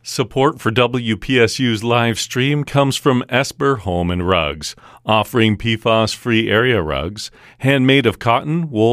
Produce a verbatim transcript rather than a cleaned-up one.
Support for W P S U's live stream comes from Esper Home and Rugs, offering P F A S-free area rugs, handmade of cotton, wool,